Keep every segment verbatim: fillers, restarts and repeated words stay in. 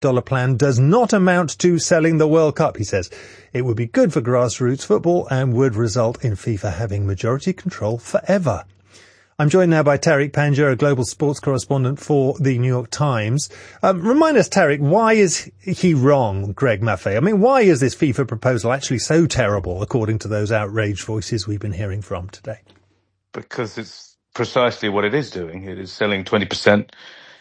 dollar plan does not amount to selling the World Cup, he says. It would be good for grassroots football and would result in FIFA having majority control forever. I'm joined now by Tariq Panja, a global sports correspondent for the New York Times. Um, remind us, Tariq, why is he wrong, Greg Maffei? I mean, why is this FIFA proposal actually so terrible, according to those outraged voices we've been hearing from today? Because it's precisely what it is doing. It is selling twenty percent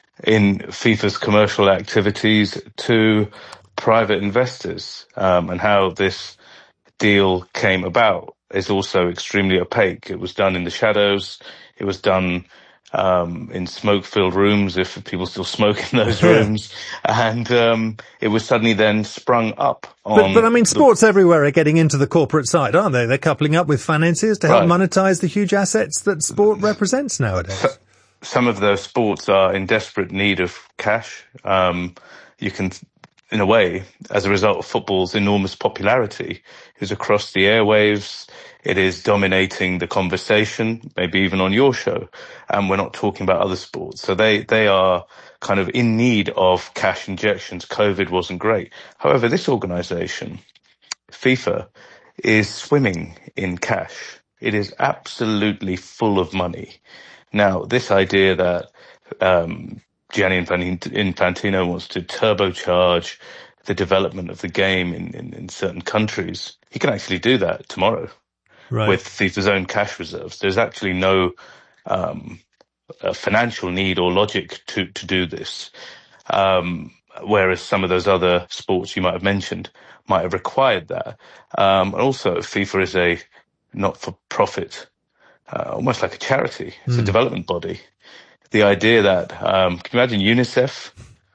in FIFA's commercial activities to private investors. Um, and how this deal came about is also extremely opaque. It was done in the shadows. It was done um, in smoke-filled rooms, if people still smoke in those rooms. And um, it was suddenly then sprung up on... But, but I mean, sports the, everywhere are getting into the corporate side, aren't they? They're coupling up with financiers to help right. monetize the huge assets that sport represents nowadays. So, some of those sports are in desperate need of cash. Um, you can... in a way, as a result of football's enormous popularity, is across the airwaves. It is dominating the conversation, maybe even on your show. And we're not talking about other sports. So they, they are kind of in need of cash injections. COVID wasn't great. However, this organization, FIFA, is swimming in cash. It is absolutely full of money. Now, this idea that, um, Gianni Infantino wants to turbocharge the development of the game in, in, in certain countries. He can actually do that tomorrow right. with FIFA's own cash reserves. There's actually no um, uh, financial need or logic to, to do this, um, whereas some of those other sports you might have mentioned might have required that. Um, and also, FIFA is a not-for-profit, uh, almost like a charity. It's mm. a development body. The idea that, um, can you imagine UNICEF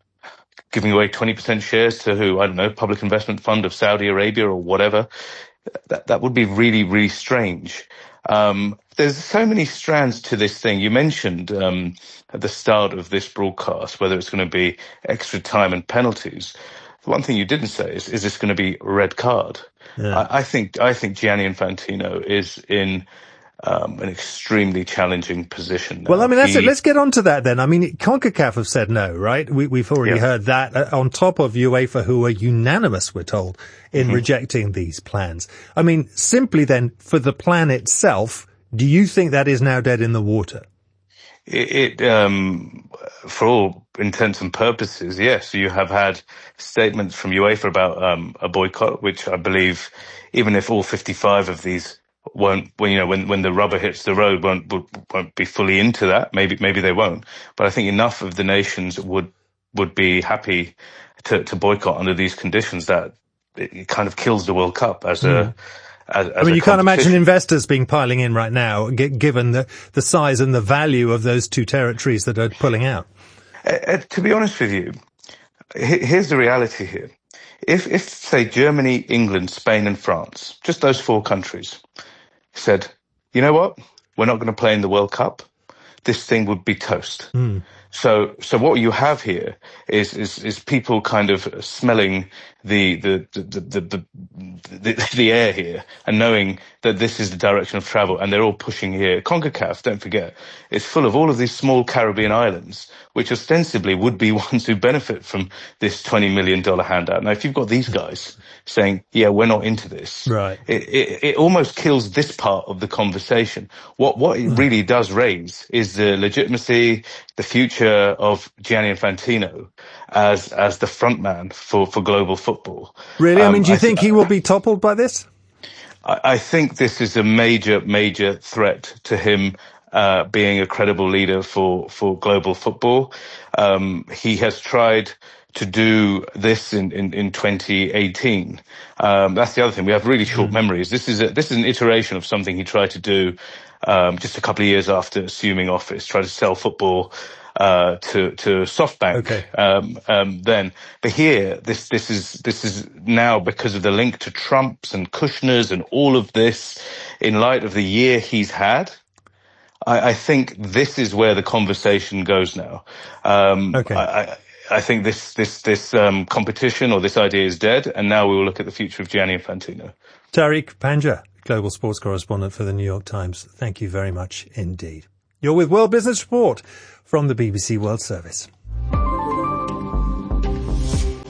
giving away twenty percent shares to who, I don't know, Public Investment Fund of Saudi Arabia or whatever? That, that would be really, really strange. Um, there's so many strands to this thing. You mentioned, um, at the start of this broadcast, whether it's going to be extra time and penalties. The one thing you didn't say is, is this going to be a red card? Yeah. I, I think, I think Gianni Infantino is in, Um, an extremely challenging position now. Well, I mean, that's he, it. Let's get on to that then. I mean, CONCACAF have said no, right? We, we've already yeah. heard that uh, on top of UEFA, who are unanimous, we're told, in mm-hmm. rejecting these plans. I mean, simply then, for the plan itself, do you think that is now dead in the water? It, it um, for all intents and purposes, yes. You have had statements from UEFA about um, a boycott, which I believe, even if all fifty-five of these won't, when, you know, when, when the rubber hits the road, won't, won't be fully into that. Maybe, maybe they won't. But I think enough of the nations would, would be happy to, to boycott under these conditions that it kind of kills the World Cup as a, mm. as, as I mean, you can't imagine investors being piling in right now, g- given the, the size and the value of those two territories that are pulling out. Uh, uh, to be honest with you, he, here's the reality here. If, if, say, Germany, England, Spain and France, just those four countries, said, you know what, we're not going to play in the World Cup, this thing would be toast. Mm. So, so what you have here is, is, is people kind of smelling the, the, the, the, the, the, the air here and knowing that this is the direction of travel, and they're all pushing here. CONCACAF, don't forget, is full of all of these small Caribbean islands, which ostensibly would be ones who benefit from this twenty million dollars handout. Now, if you've got these guys saying, yeah, we're not into this, right. it, it, it almost kills this part of the conversation. What, what it really does raise is the legitimacy, the future of Gianni Infantino as, as the front man for, for global football. Really? I mean, um, do you I think th- he will be toppled by this? I, I think this is a major, major threat to him Uh, being a credible leader for, for global football. Um, he has tried to do this in, in, in twenty eighteen. Um, that's the other thing. We have really short mm. memories. This is a, this is an iteration of something he tried to do, um, just a couple of years after assuming office, try to sell football, uh, to, to SoftBank, okay. um, um, then. But here, this, this is, this is now because of the link to Trump's and Kushner's and all of this in light of the year he's had. I, I think this is where the conversation goes now. Um, okay. I, I think this, this, this, um, competition or this idea is dead, and now we will look at the future of Gianni Infantino. Tariq Panja, global sports correspondent for the New York Times. Thank you very much indeed. You're with World Business Report from the B B C World Service.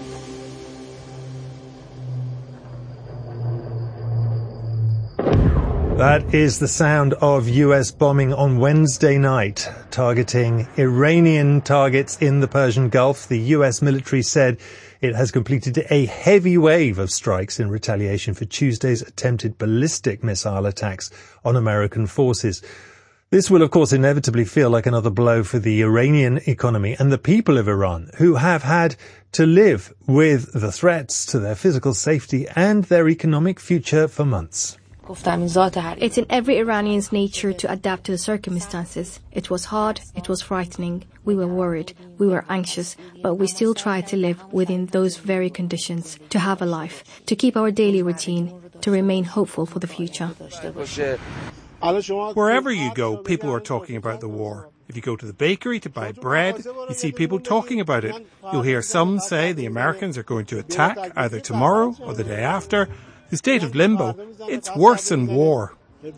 That is the sound of U S bombing on Wednesday night, targeting Iranian targets in the Persian Gulf. The U S military said it has completed a heavy wave of strikes in retaliation for Tuesday's attempted ballistic missile attacks on American forces. This will, of course, inevitably feel like another blow for the Iranian economy and the people of Iran, who have had to live with the threats to their physical safety and their economic future for months. It's in every Iranian's nature to adapt to the circumstances. It was hard, it was frightening, we were worried, we were anxious, but we still tried to live within those very conditions, to have a life, to keep our daily routine, to remain hopeful for the future. Wherever you go, people are talking about the war. If you go to the bakery to buy bread, you see people talking about it. You'll hear some say the Americans are going to attack either tomorrow or the day after. The state of limbo, it's worse than war.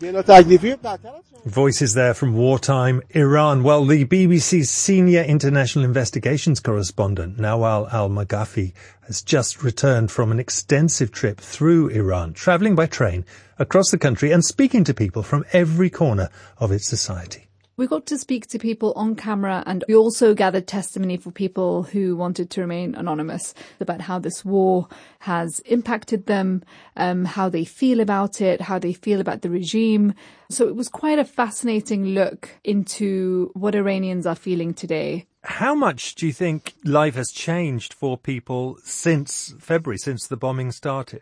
Voices there from wartime Iran. Well, the B B C's senior international investigations correspondent, Nawal Al-Maghafi, has just returned from an extensive trip through Iran, travelling by train across the country and speaking to people from every corner of its society. We got to speak to people on camera, and we also gathered testimony for people who wanted to remain anonymous about how this war has impacted them, um, how they feel about it, how they feel about the regime. So it was quite a fascinating look into what Iranians are feeling today. How much do you think life has changed for people since February, since the bombing started?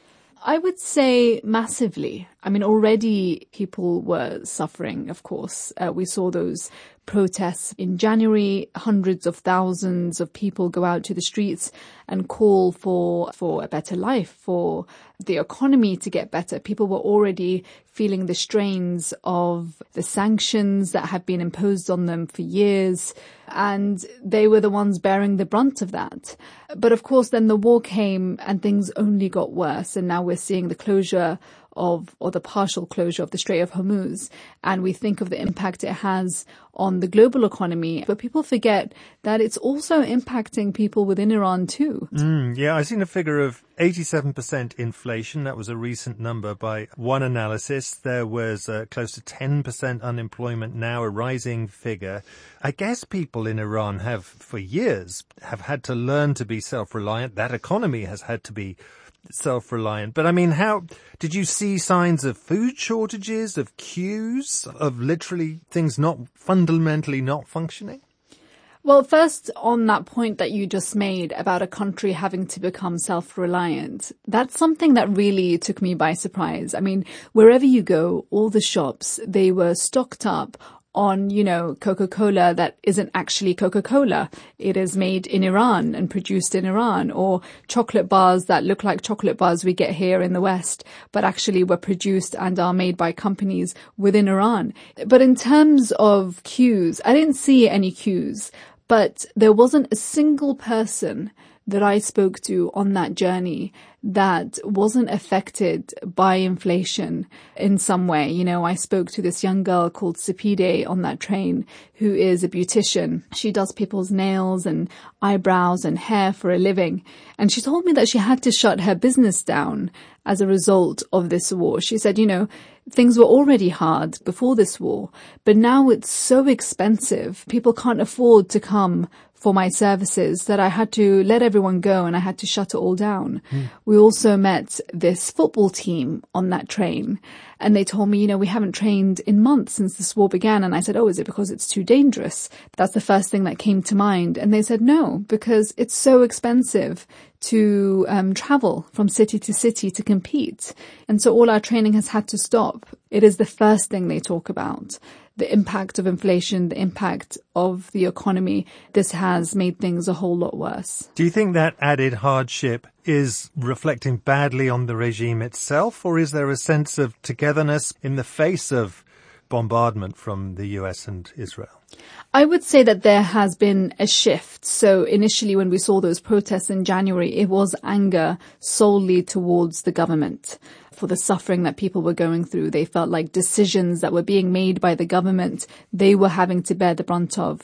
I would say massively. I mean, already people were suffering, of course. Uh, we saw those protests in January. Hundreds of thousands of people go out to the streets and call for for a better life, for the economy to get better. People were already feeling the strains of the sanctions that have been imposed on them for years, and they were the ones bearing the brunt of that. But of course, then the war came and things only got worse, and now we're seeing the closure of, or the partial closure of the Strait of Hormuz, and we think of the impact it has on the global economy. But people forget that it's also impacting people within Iran too. Mm, yeah, I've seen a figure of eighty-seven percent inflation. That was a recent number by one analysis. There was uh, close to ten percent unemployment now, a rising figure. I guess people in Iran have, for years, have had to learn to be self-reliant. That economy has had to be self-reliant. But I mean, how did you see signs of food shortages, of queues, of literally things not fundamentally not functioning? Well, first, on that point that you just made about a country having to become self-reliant, that's something that really took me by surprise. I mean, wherever you go, all the shops, they were stocked up on, you know, Coca-Cola that isn't actually Coca-Cola. It is made in Iran and produced in Iran, or chocolate bars that look like chocolate bars we get here in the West, but actually were produced and are made by companies within Iran. But in terms of queues, I didn't see any queues, but there wasn't a single person that I spoke to on that journey that wasn't affected by inflation in some way. You know, I spoke to this young girl called Sapide on that train, who is a beautician. She does people's nails and eyebrows and hair for a living. And she told me that she had to shut her business down as a result of this war. She said, you know, things were already hard before this war, but now it's so expensive. People can't afford to come for my services that I had to let everyone go and I had to shut it all down. Mm. We also met this football team on that train, and they told me, you know, we haven't trained in months since this war began. And I said, oh, is it because it's too dangerous? That's the first thing that came to mind. And they said, no, because it's so expensive to um, travel from city to city to compete. And so all our training has had to stop. It is the first thing they talk about. The impact of inflation, the impact of the economy. This has made things a whole lot worse. Do you think that added hardship is reflecting badly on the regime itself, or is there a sense of togetherness in the face of bombardment from the U S and Israel? I would say that there has been a shift. So initially when we saw those protests in January, it was anger solely towards the government for the suffering that people were going through. They felt like decisions that were being made by the government, they were having to bear the brunt of.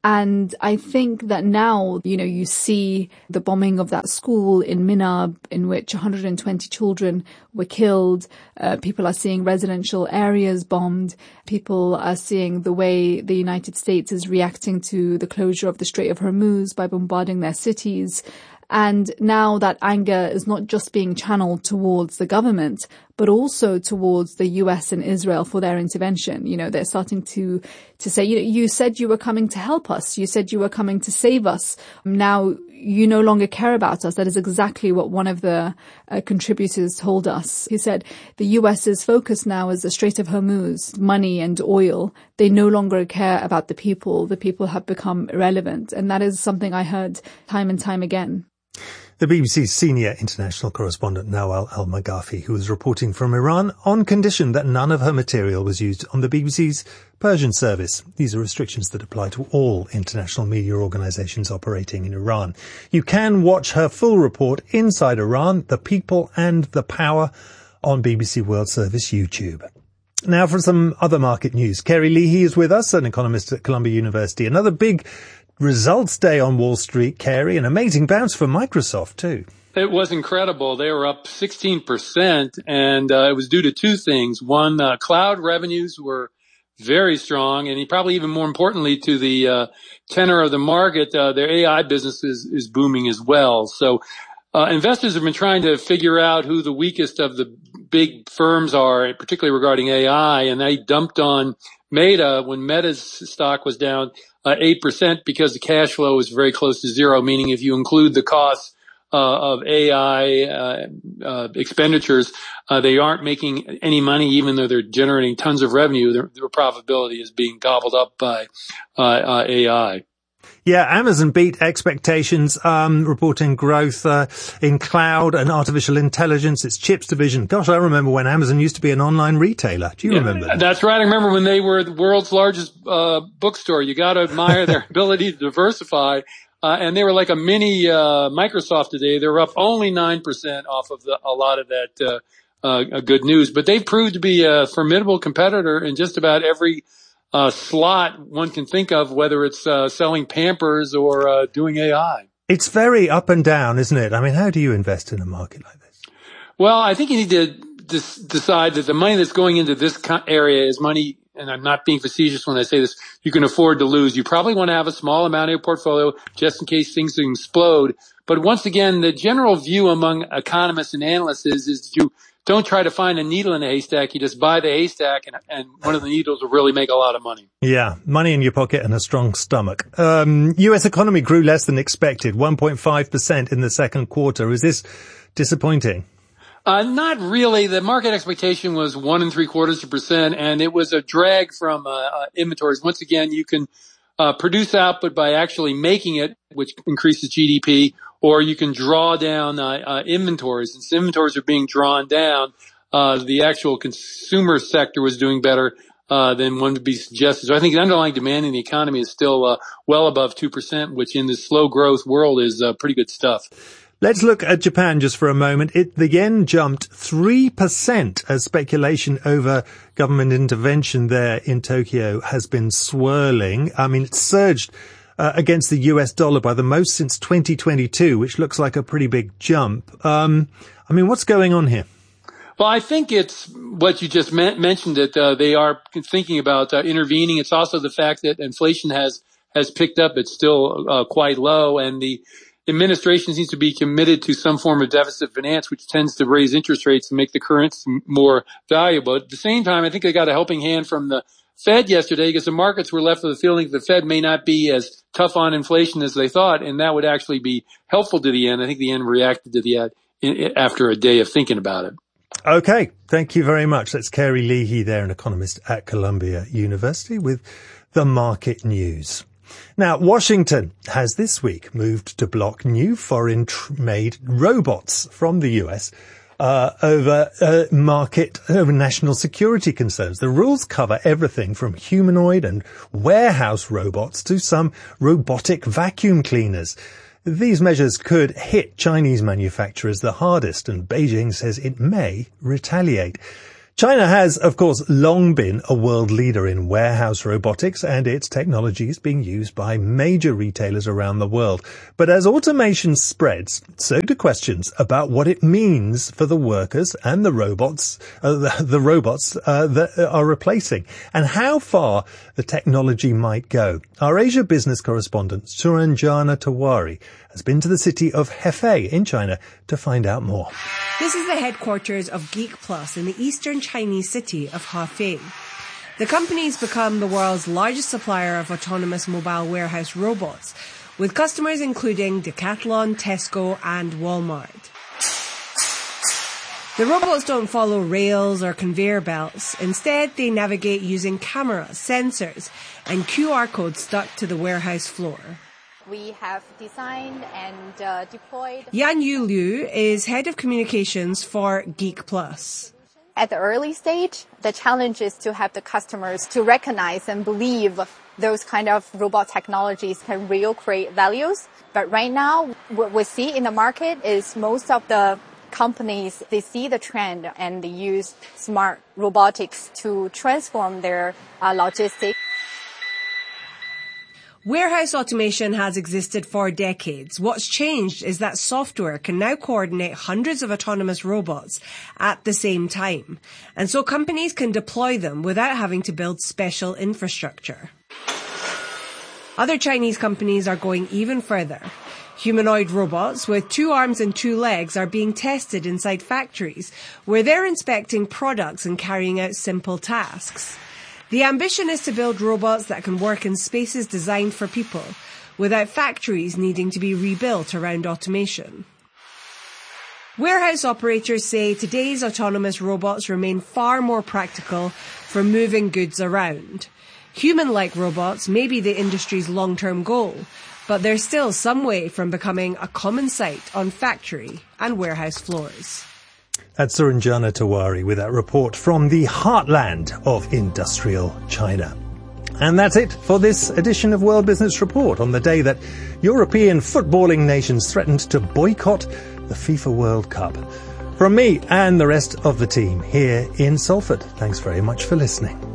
And I think that now, you know, you see the bombing of that school in Minab in which one hundred twenty children were killed. Uh, people are seeing residential areas bombed. People are seeing the way the United States is reacting to the closure of the Strait of Hormuz by bombarding their cities. And now that anger is not just being channeled towards the government, but also towards the U S and Israel for their intervention. You know, they're starting to, to say, you know, you said you were coming to help us. You said you were coming to save us. Now you no longer care about us. That is exactly what one of the uh, contributors told us. He said the U S's focus now is the Strait of Hormuz, money and oil. They no longer care about the people. The people have become irrelevant. And that is something I heard time and time again. The B B C's senior international correspondent Nawal Al-Maghafi, who was reporting from Iran on condition that none of her material was used on the B B C's Persian service. These are restrictions that apply to all international media organizations operating in Iran. You can watch her full report Inside Iran, the People and the Power on B B C World Service YouTube. Now for some other market news. Kerry Leahy is with us, an economist at Columbia University. Another big results day on Wall Street, Kerry, an amazing bounce for Microsoft too. It was incredible. They were up sixteen percent, and uh, it was due to two things. One, uh, cloud revenues were very strong, and probably even more importantly to the uh, tenor of the market, uh, their A I business is, is booming as well. So uh, investors have been trying to figure out who the weakest of the big firms are, particularly regarding A I, and they dumped on Meta when Meta's stock was down uh, eight percent because the cash flow is very close to zero, meaning if you include the costs uh, of A I uh, uh, expenditures, uh, they aren't making any money even though they're generating tons of revenue. Their, their profitability is being gobbled up by uh, uh, A I. Yeah, Amazon beat expectations, um, reporting growth uh, in cloud and artificial intelligence, its chips division. Gosh, I remember when Amazon used to be an online retailer. Do you yeah, remember that? That's right. I remember when they were the world's largest uh bookstore. You got to admire their ability to diversify. Uh, and they were like a mini uh Microsoft today. They're up only nine percent off of the, a lot of that uh, uh good news. But they proved to be a formidable competitor in just about every Uh, slot one can think of, whether it's uh, selling Pampers or uh, doing A I. It's very up and down, isn't it? I mean, how do you invest in a market like this? Well, I think you need to dis- decide that the money that's going into this co- area is money, and I'm not being facetious when I say this, you can afford to lose. You probably want to have a small amount of your portfolio just in case things explode. But once again, the general view among economists and analysts is, is you don't try to find a needle in a haystack. You just buy the haystack, and, and one of the needles will really make a lot of money. Yeah, money in your pocket and a strong stomach. Um, U S economy grew less than expected, one point five percent in the second quarter. Is this disappointing? Uh, not really. The market expectation was one and three quarters of a percent, and it was a drag from uh, uh, inventories. Once again, you can uh, produce output by actually making it, which increases G D P, or you can draw down uh, uh, inventories. Since inventories are being drawn down, uh, the actual consumer sector was doing better uh, than one would be suggested. So I think the underlying demand in the economy is still uh, well above two percent, which in this slow growth world is uh, pretty good stuff. Let's look at Japan just for a moment. It, the yen jumped three percent as speculation over government intervention there in Tokyo has been swirling. I mean, it surged Uh, against the U S dollar by the most since twenty twenty-two, which looks like a pretty big jump. Um, I mean, what's going on here? Well, I think it's what you just me- mentioned, that uh, they are thinking about uh, intervening. It's also the fact that inflation has has picked up. It's still uh, quite low, and the administration seems to be committed to some form of deficit finance, which tends to raise interest rates and make the currency more valuable. At the same time, I think they got a helping hand from the Fed yesterday, because the markets were left with the feeling that the Fed may not be as tough on inflation as they thought, and that would actually be helpful to the yen. I think the yen reacted to the yen after a day of thinking about it. Okay, thank you very much. That's Kerry Leahy there, an economist at Columbia University, with the market news. Now, Washington has this week moved to block new foreign-made robots from the U S Uh, over uh, market, over national security concerns. The rules cover everything from humanoid and warehouse robots to some robotic vacuum cleaners. These measures could hit Chinese manufacturers the hardest, and Beijing says it may retaliate. China has, of course, long been a world leader in warehouse robotics, and its technology is being used by major retailers around the world. But as automation spreads, so do questions about what it means for the workers and the robots, uh, the, the robots uh, that are replacing, and how far the technology might go. Our Asia business correspondent, Suranjana Tewari, has been to the city of Hefei in China to find out more. This is the headquarters of Geek Plus in the eastern Chinese city of Hefei. The company's become the world's largest supplier of autonomous mobile warehouse robots, with customers including Decathlon, Tesco and Walmart. The robots don't follow rails or conveyor belts. Instead, they navigate using cameras, sensors and Q R codes stuck to the warehouse floor. We have designed and uh, deployed. Yan Yu Liu is head of communications for Geek Plus. At the early stage, the challenge is to have the customers to recognize and believe those kind of robot technologies can really create values. But right now, what we see in the market is most of the companies, they see the trend and they use smart robotics to transform their uh, logistics. Warehouse automation has existed for decades. What's changed is that software can now coordinate hundreds of autonomous robots at the same time. And so companies can deploy them without having to build special infrastructure. Other Chinese companies are going even further. Humanoid robots with two arms and two legs are being tested inside factories where they're inspecting products and carrying out simple tasks. The ambition is to build robots that can work in spaces designed for people, without factories needing to be rebuilt around automation. Warehouse operators say today's autonomous robots remain far more practical for moving goods around. Human-like robots may be the industry's long-term goal, but they're still some way from becoming a common sight on factory and warehouse floors. That's Suranjana Tewari with that report from the heartland of industrial China. And that's it for this edition of World Business Report on the day that European footballing nations threatened to boycott the FIFA World Cup. From me and the rest of the team here in Salford, thanks very much for listening.